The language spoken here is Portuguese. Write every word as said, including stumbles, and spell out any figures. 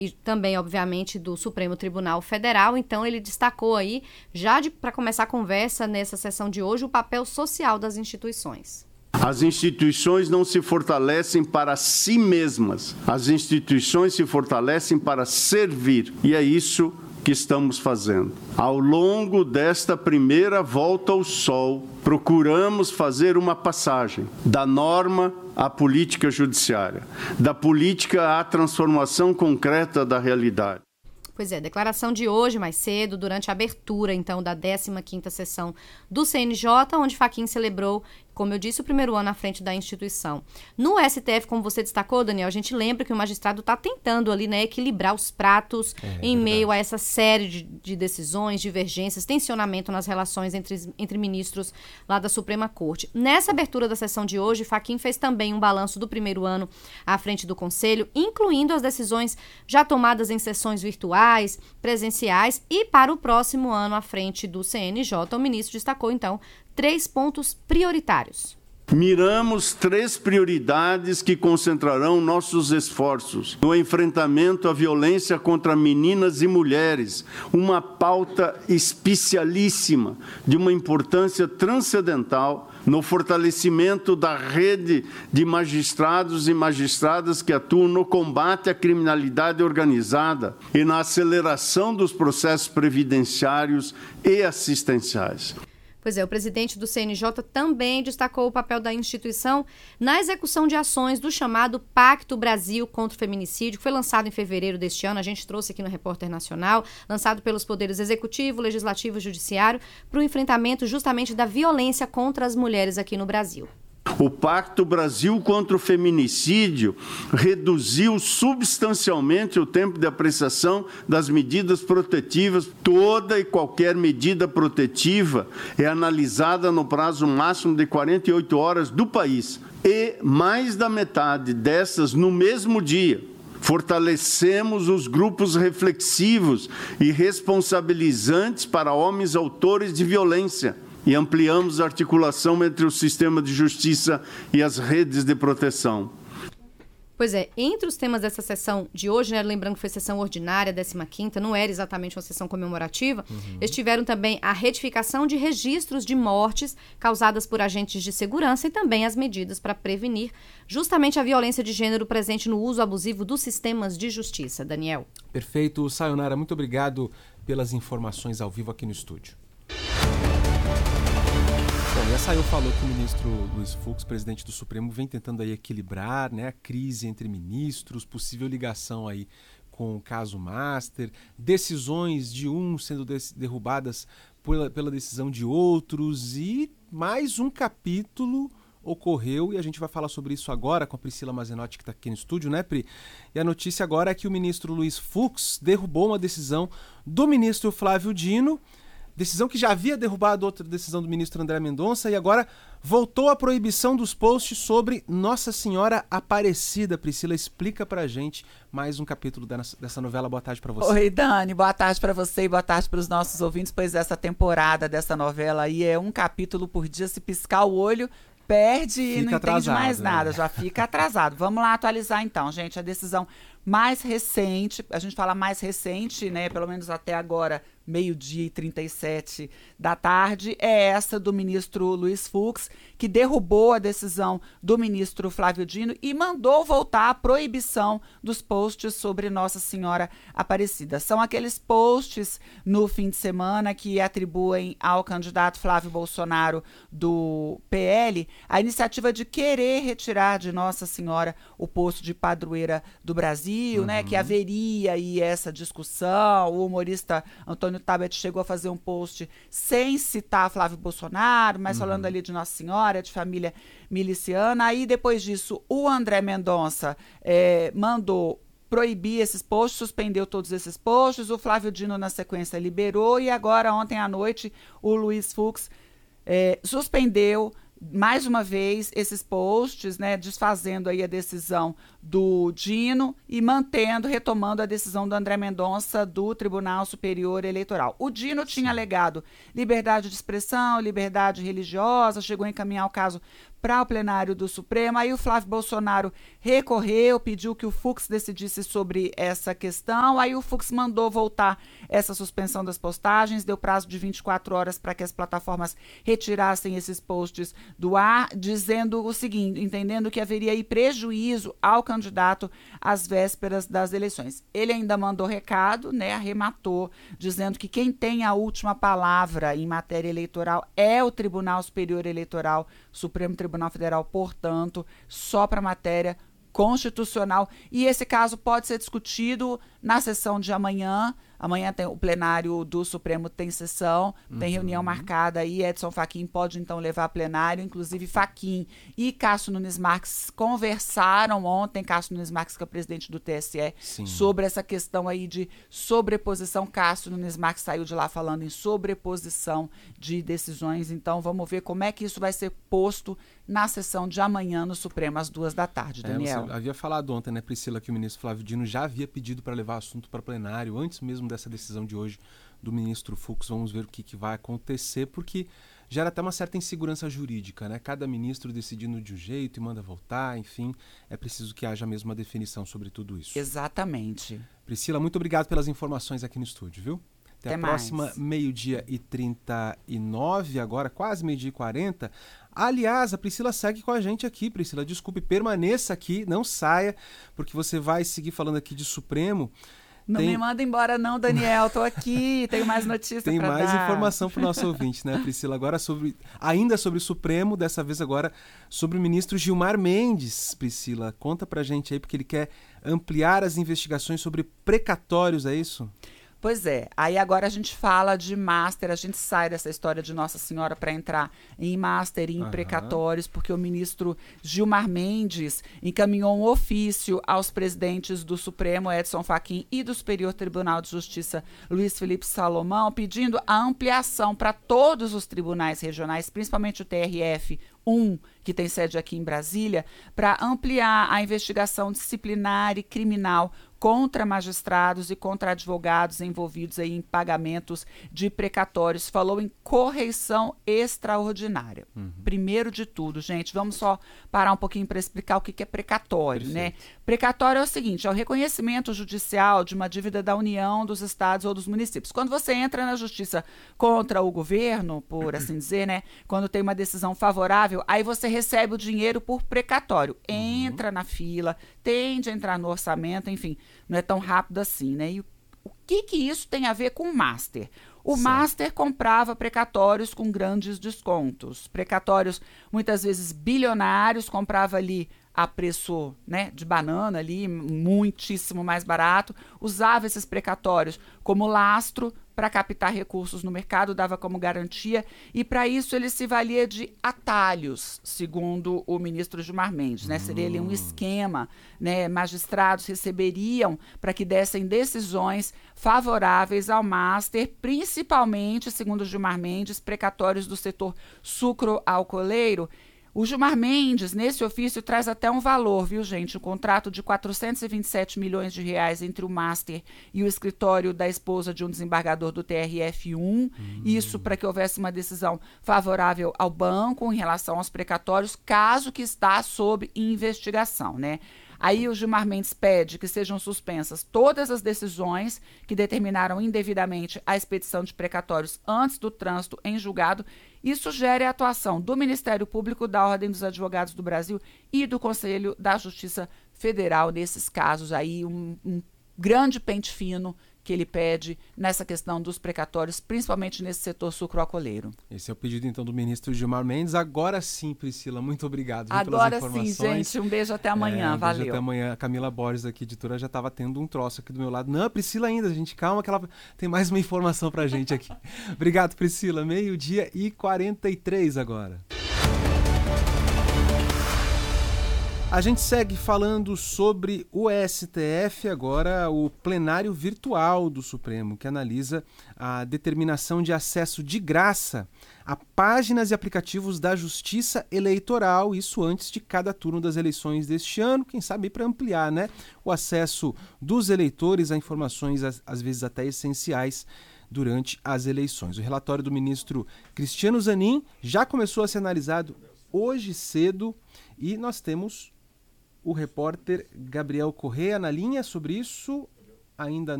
e também, obviamente, do Supremo Tribunal Federal. Então, ele destacou aí, já para começar a conversa nessa sessão de hoje, o papel social das instituições. As instituições não se fortalecem para si mesmas, as instituições se fortalecem para servir, e é isso que estamos fazendo. Ao longo desta primeira volta ao sol, procuramos fazer uma passagem da norma à política judiciária, da política à transformação concreta da realidade. Pois é, declaração de hoje, mais cedo, durante a abertura, então, da décima quinta sessão do C N J, onde Fachin celebrou, como eu disse, o primeiro ano à frente da instituição. No S T F, como você destacou, Daniel, a gente lembra que o magistrado está tentando ali, né, equilibrar os pratos é, em é meio a essa série de, de decisões, divergências, tensionamento nas relações entre, entre ministros lá da Suprema Corte. Nessa abertura da sessão de hoje, Fachin fez também um balanço do primeiro ano à frente do Conselho, incluindo as decisões já tomadas em sessões virtuais, presenciais, e para o próximo ano à frente do C N J, o ministro destacou, então, três pontos prioritários. Miramos três prioridades que concentrarão nossos esforços no enfrentamento à violência contra meninas e mulheres, uma pauta especialíssima de uma importância transcendental no fortalecimento da rede de magistrados e magistradas que atuam no combate à criminalidade organizada e na aceleração dos processos previdenciários e assistenciais. Pois é, o presidente do C N J também destacou o papel da instituição na execução de ações do chamado Pacto Brasil contra o Feminicídio, que foi lançado em fevereiro deste ano, a gente trouxe aqui no Repórter Nacional, lançado pelos poderes executivo, legislativo e judiciário, para o enfrentamento justamente da violência contra as mulheres aqui no Brasil. O Pacto Brasil contra o Feminicídio reduziu substancialmente o tempo de apreciação das medidas protetivas. Toda e qualquer medida protetiva é analisada no prazo máximo de quarenta e oito horas do país. E mais da metade dessas no mesmo dia. Fortalecemos os grupos reflexivos e responsabilizantes para homens autores de violência. E ampliamos a articulação entre o sistema de justiça e as redes de proteção. Pois é, entre os temas dessa sessão de hoje, né, lembrando que foi sessão ordinária, décima quinta, não era exatamente uma sessão comemorativa, uhum. estiveram também a retificação de registros de mortes causadas por agentes de segurança e também as medidas para prevenir justamente a violência de gênero presente no uso abusivo dos sistemas de justiça. Daniel. Perfeito. Sayonara, muito obrigado pelas informações ao vivo aqui no estúdio. Bom, e a Sayo falou que o ministro Luiz Fux, presidente do Supremo, vem tentando aí equilibrar, né, a crise entre ministros, possível ligação aí com o caso Master, decisões de uns sendo de- derrubadas pela, pela decisão de outros, e mais um capítulo ocorreu, e a gente vai falar sobre isso agora com a Priscila Mazenotti, que está aqui no estúdio, né, Pri? E a notícia agora é que o ministro Luiz Fux derrubou uma decisão do ministro Flávio Dino, decisão que já havia derrubado outra decisão do ministro André Mendonça, e agora voltou a proibição dos posts sobre Nossa Senhora Aparecida. Priscila, explica pra gente mais um capítulo dessa novela. Boa tarde pra você. Oi, Dani. Boa tarde pra você e boa tarde pros nossos ouvintes, pois essa temporada dessa novela aí é um capítulo por dia. Se piscar o olho, perde fica e não entende mais nada, né? Já fica atrasado. Vamos lá atualizar então, gente. A decisão mais recente, a gente fala mais recente, né, pelo menos até agora, meio-dia e trinta e sete da tarde, é essa do ministro Luiz Fux, que derrubou a decisão do ministro Flávio Dino e mandou voltar a proibição dos posts sobre Nossa Senhora Aparecida. São aqueles posts no fim de semana que atribuem ao candidato Flávio Bolsonaro do P L a iniciativa de querer retirar de Nossa Senhora o posto de padroeira do Brasil, uhum. né, que haveria aí essa discussão. O humorista Antônio Tabet chegou a fazer um post sem citar Flávio Bolsonaro, mas uhum. falando ali de Nossa Senhora, de família miliciana. Aí, depois disso, o André Mendonça é, mandou proibir esses posts, suspendeu todos esses posts. O Flávio Dino, na sequência, liberou. E agora, ontem à noite, o Luiz Fux é, suspendeu mais uma vez esses posts, né, desfazendo aí a decisão do Dino e mantendo, retomando a decisão do André Mendonça do Tribunal Superior Eleitoral. O Dino tinha alegado liberdade de expressão, liberdade religiosa, chegou a encaminhar o caso para o plenário do Supremo. Aí o Flávio Bolsonaro recorreu, pediu que o Fux decidisse sobre essa questão. Aí o Fux mandou voltar essa suspensão das postagens, deu prazo de vinte e quatro horas para que as plataformas retirassem esses posts do ar, dizendo o seguinte, entendendo que haveria aí prejuízo ao candidato às vésperas das eleições. Ele ainda mandou recado, né, arrematou, dizendo que quem tem a última palavra em matéria eleitoral é o Tribunal Superior Eleitoral, Supremo Tribunal Federal, portanto, só para matéria constitucional. E esse caso pode ser discutido na sessão de amanhã. Amanhã tem o plenário do Supremo, tem sessão, tem uhum. reunião marcada aí. Edson Fachin pode, então, levar a plenário. Inclusive, Fachin e Cássio Nunes Marques conversaram ontem, Cássio Nunes Marques, que é o presidente do T S E, Sim. sobre essa questão aí de sobreposição. Cássio Nunes Marques saiu de lá falando em sobreposição de decisões. Então, vamos ver como é que isso vai ser posto na sessão de amanhã no Supremo, às duas da tarde, Daniel. É, você havia falado ontem, né, Priscila, que o ministro Flávio Dino já havia pedido para levar o assunto para plenário, antes mesmo dessa decisão de hoje do ministro Fux. Vamos ver o que, que vai acontecer, porque gera até uma certa insegurança jurídica, né? Cada ministro decidindo de um jeito e manda voltar, enfim, é preciso que haja mesmo uma definição sobre tudo isso. Exatamente. Priscila, muito obrigado pelas informações aqui no estúdio, viu? Até, Até a próxima, mais. meio-dia e trinta e nove, agora quase meio-dia e quarenta. Aliás, a Priscila segue com a gente aqui. Priscila, desculpe, permaneça aqui, não saia, porque você vai seguir falando aqui de Supremo. Não tem... me manda embora não, Daniel, tô aqui, tenho mais notícias para dar. Tem mais informação para o nosso ouvinte, né, Priscila? Agora sobre, ainda sobre o Supremo, dessa vez agora sobre o ministro Gilmar Mendes. Priscila, conta pra gente aí, porque ele quer ampliar as investigações sobre precatórios, é isso? Pois é, aí agora a gente fala de master, a gente sai dessa história de Nossa Senhora para entrar em master e em uhum. precatórios, porque o ministro Gilmar Mendes encaminhou um ofício aos presidentes do Supremo, Edson Fachin, e do Superior Tribunal de Justiça, Luiz Felipe Salomão, pedindo a ampliação para todos os tribunais regionais, principalmente o T R F um, que tem sede aqui em Brasília, para ampliar a investigação disciplinar e criminal contra magistrados e contra advogados envolvidos aí em pagamentos de precatórios. Falou em correição extraordinária. Uhum. Primeiro de tudo, gente, vamos só parar um pouquinho para explicar o que, que é precatório, Perfeito. né? Precatório é o seguinte, é o reconhecimento judicial de uma dívida da União, dos estados ou dos municípios. Quando você entra na justiça contra o governo, por assim dizer, né? Quando tem uma decisão favorável, aí você recebe o dinheiro por precatório. Entra uhum. na fila, tende a entrar no orçamento, enfim, não é tão rápido assim, né? E o que que isso tem a ver com o master? O certo. master comprava precatórios com grandes descontos. Precatórios, muitas vezes bilionários, comprava ali a preço, né, de banana ali, muitíssimo mais barato, usava esses precatórios como lastro para captar recursos no mercado, dava como garantia, e para isso ele se valia de atalhos, segundo o ministro Gilmar Mendes, né? Seria ali um esquema, né? Magistrados receberiam para que dessem decisões favoráveis ao master, principalmente, segundo Gilmar Mendes, precatórios do setor sucro-alcooleiro. O Gilmar Mendes, nesse ofício, traz até um valor, viu, gente? Um contrato de quatrocentos e vinte e sete milhões de reais entre o master e o escritório da esposa de um desembargador do T R F um. Hum. Isso para que houvesse uma decisão favorável ao banco em relação aos precatórios, caso que está sob investigação, né? Aí o Gilmar Mendes pede que sejam suspensas todas as decisões que determinaram indevidamente a expedição de precatórios antes do trânsito em julgado e sugere a atuação do Ministério Público, da Ordem dos Advogados do Brasil e do Conselho da Justiça Federal nesses casos aí, um, um grande pente fino que ele pede nessa questão dos precatórios, principalmente nesse setor sucroalcooleiro. Esse é o pedido, então, do ministro Gilmar Mendes. Agora sim, Priscila, muito obrigado viu, Agora pelas informações. Sim, gente, um beijo até amanhã, é, um valeu. Beijo até amanhã. A Camila Borges, aqui, editora, já estava tendo um troço aqui do meu lado. Não, Priscila ainda, gente, calma que ela tem mais uma informação pra gente aqui. Obrigado, Priscila. Meio-dia e quarenta e três agora. A gente segue falando sobre o S T F, agora o plenário virtual do Supremo, que analisa a determinação de acesso de graça a páginas e aplicativos da Justiça Eleitoral, isso antes de cada turno das eleições deste ano, quem sabe para ampliar, né, o acesso dos eleitores a informações, às vezes até essenciais, durante as eleições. O relatório do ministro Cristiano Zanin já começou a ser analisado hoje cedo. E nós temos o repórter Gabriel Correa na linha sobre isso. Ainda